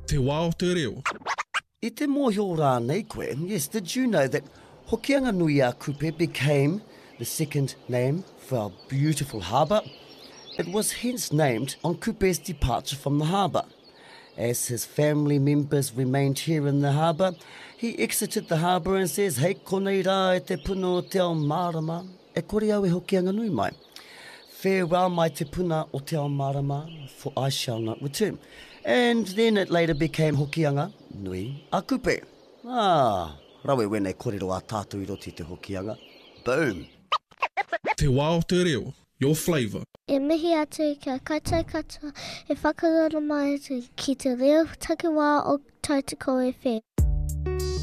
Te wā o te reo. I te mōhio rānei koe, yes, did you know that Hokianga Nui a Kupe became the second name for our beautiful harbour? It was hence named on Kupe's departure from the harbour. As his family members remained here in the harbour, he exited the harbour and says, "Hei konei rā e te puna o te ao Marama, e kore au e Hokianga Nui mai. Farewell mai te puna o te ao Marama, for I shall not return." And then it later became Hokianga Nui a Kupe. Rawe wene kōrero a tātou I roti te Hokianga. Boom! Te wā o te reo. Your flavour. E mihi atu kia kaitai katoa, e whakarana mai atu ki te reo takiwā o Tautoko FM.